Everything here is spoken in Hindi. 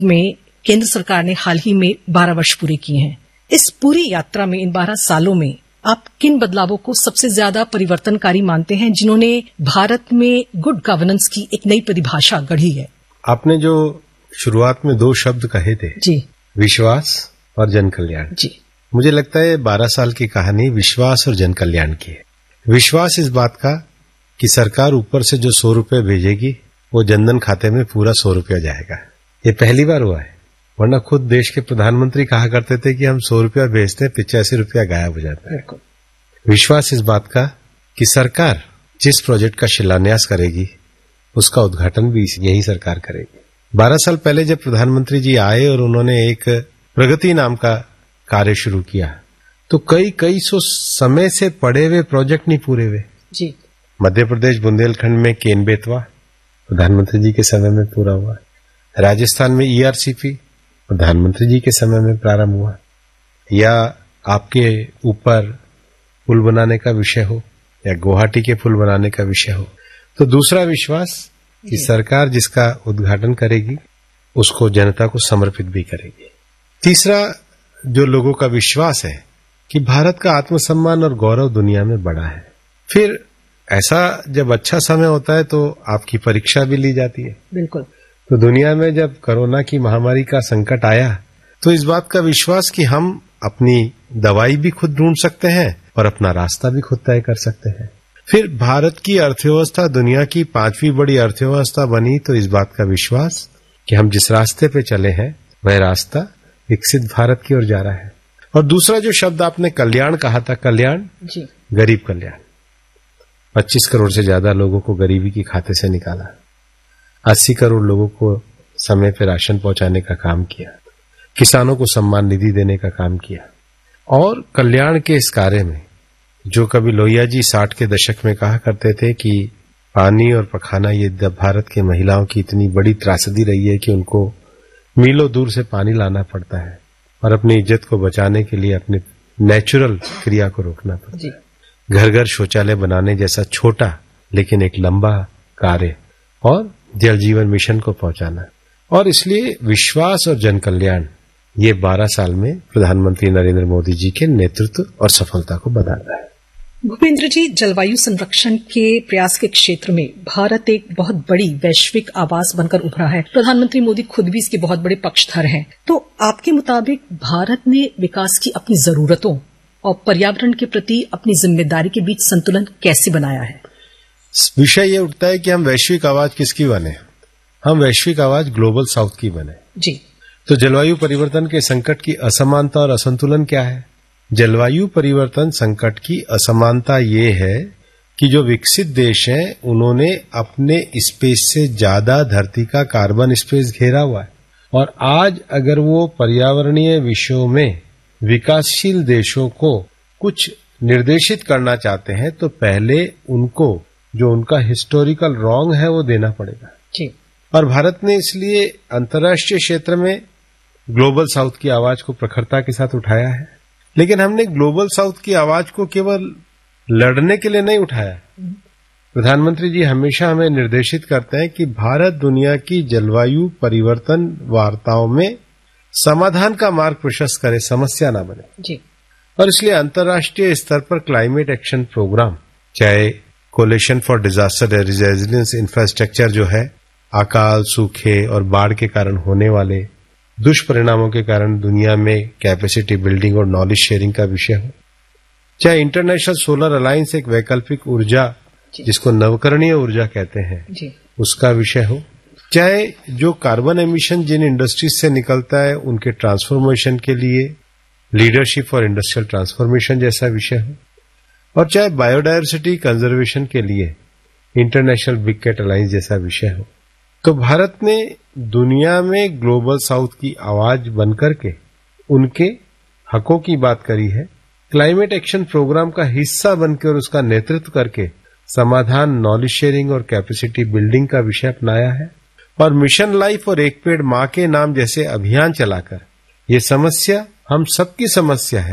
में केंद्र सरकार ने हाल ही में 12 वर्ष पूरे किए हैं। इस पूरी यात्रा में, इन 12 सालों में आप किन बदलावों को सबसे ज्यादा परिवर्तनकारी मानते हैं, जिन्होंने भारत में गुड गवर्नेंस की एक नई परिभाषा गढ़ी है? आपने जो शुरुआत में 2 शब्द कहे थे जी, विश्वास और जन कल्याण जी, मुझे लगता है 12 साल की कहानी विश्वास और जन कल्याण की है। विश्वास इस बात का कि सरकार ऊपर से जो 100 रुपए भेजेगी वो जनधन खाते में पूरा 100 रुपया जाएगा। ये पहली बार हुआ है, वरना खुद देश के प्रधानमंत्री कहा करते थे कि हम 100 रुपया भेजते हैं, 85 रुपया गायब हो जाता है। विश्वास इस बात का कि सरकार जिस प्रोजेक्ट का शिलान्यास करेगी उसका उद्घाटन भी यही सरकार करेगी। 12 साल पहले जब प्रधानमंत्री जी आए और उन्होंने एक प्रगति नाम का कार्य शुरू किया तो कई सौ समय से पड़े हुए प्रोजेक्ट नहीं पूरे हुए जी। मध्य प्रदेश बुंदेलखंड में केन बेतवा प्रधानमंत्री जी के समय में पूरा हुआ। राजस्थान में ईआरसीपी प्रधानमंत्री जी के समय में प्रारंभ हुआ। या आपके ऊपर पुल बनाने का विषय हो या गुवाहाटी के पुल बनाने का विषय हो। तो दूसरा विश्वास कि सरकार जिसका उद्घाटन करेगी उसको जनता को समर्पित भी करेगी। तीसरा जो लोगों का विश्वास है कि भारत का आत्मसम्मान और गौरव दुनिया में बड़ा है। फिर ऐसा जब अच्छा समय होता है तो आपकी परीक्षा भी ली जाती है। बिल्कुल। तो दुनिया में जब कोरोना की महामारी का संकट आया तो इस बात का विश्वास कि हम अपनी दवाई भी खुद ढूंढ सकते हैं और अपना रास्ता भी खुद तय कर सकते हैं। फिर भारत की अर्थव्यवस्था दुनिया की 5वीं बड़ी अर्थव्यवस्था बनी तो इस बात का विश्वास कि हम जिस रास्ते पे चले हैं वह रास्ता विकसित भारत की ओर जा रहा है। और दूसरा जो शब्द आपने कल्याण कहा था, कल्याण जी, गरीब कल्याण। 25 करोड़ से ज्यादा लोगों को गरीबी के खाते से निकाला, 80 करोड़ लोगों को समय पर राशन पहुंचाने का काम किया, किसानों को सम्मान निधि देने का काम किया। और कल्याण के इस कार्य में जो कभी लोहिया जी 60 के दशक में कहा करते थे कि पानी और पखाना ये भारत के महिलाओं की इतनी बड़ी त्रासदी रही है कि उनको मीलों दूर से पानी लाना पड़ता है और अपनी इज्जत को बचाने के लिए अपने नेचुरल क्रिया को रोकना पड़ता है। घर घर शौचालय बनाने जैसा छोटा लेकिन एक लंबा कार्य और जल जीवन मिशन को पहुंचाना। और इसलिए विश्वास और जन कल्याण ये 12 साल में प्रधानमंत्री नरेंद्र मोदी जी के नेतृत्व और सफलता को बताता है। भूपेंद्र जी, जलवायु संरक्षण के प्रयास के क्षेत्र में भारत एक बहुत बड़ी वैश्विक आवाज बनकर उभरा है। प्रधानमंत्री मोदी खुद भी इसके बहुत बड़े पक्षधर हैं। तो आपके मुताबिक भारत ने विकास की अपनी जरूरतों और पर्यावरण के प्रति अपनी जिम्मेदारी के बीच संतुलन कैसे बनाया है? विषय ये उठता है कि हम वैश्विक आवाज किसकी बने? हम वैश्विक आवाज ग्लोबल साउथ की बने। जी। तो जलवायु परिवर्तन के संकट की असमानता और असंतुलन क्या है? जलवायु परिवर्तन संकट की असमानता ये है कि जो विकसित देश हैं उन्होंने अपने स्पेस से ज्यादा धरती का कार्बन स्पेस घेरा हुआ है। और आज अगर वो पर्यावरणीय विषयों में विकासशील देशों को कुछ निर्देशित करना चाहते हैं तो पहले उनको जो उनका हिस्टोरिकल रॉन्ग है वो देना पड़ेगा। जी। और भारत ने इसलिए अंतर्राष्ट्रीय क्षेत्र में ग्लोबल साउथ की आवाज को प्रखरता के साथ उठाया है। लेकिन हमने ग्लोबल साउथ की आवाज को केवल लड़ने के लिए नहीं उठाया। प्रधानमंत्री जी हमेशा हमें निर्देशित करते हैं कि भारत दुनिया की जलवायु परिवर्तन वार्ताओं में समाधान का मार्ग प्रशस्त करे, समस्या ना बने। जी। और इसलिए अंतर्राष्ट्रीय स्तर पर क्लाइमेट एक्शन प्रोग्राम, चाहे collision for disaster resilience infrastructure जो है, अकाल, सूखे और बाढ़ के कारण होने वाले दुष्परिणामों के कारण दुनिया में कैपेसिटी बिल्डिंग और नॉलेज शेयरिंग का विषय हो, चाहे इंटरनेशनल सोलर अलायंस एक वैकल्पिक ऊर्जा जिसको नवकरणीय ऊर्जा कहते हैं जी, उसका विषय हो, चाहे जो कार्बन एमिशन जिन इंडस्ट्रीज से निकलता है उनके ट्रांसफॉर्मेशन के लिए लीडरशिप फॉर इंडस्ट्रियल ट्रांसफॉर्मेशन जैसा विषय हो, और चाहे बायोडायवर्सिटी कंजर्वेशन के लिए इंटरनेशनल बिग कैट अलायंस जैसा विषय हो। तो भारत ने दुनिया में ग्लोबल साउथ की आवाज बनकर के उनके हकों की बात करी है। क्लाइमेट एक्शन प्रोग्राम का हिस्सा बनकर उसका नेतृत्व करके समाधान, नॉलेज शेयरिंग और कैपेसिटी बिल्डिंग का विषय अपनाया है। और मिशन लाइफ और एक पेड़ मां के नाम जैसे अभियान चलाकर ये समस्या हम सबकी समस्या है,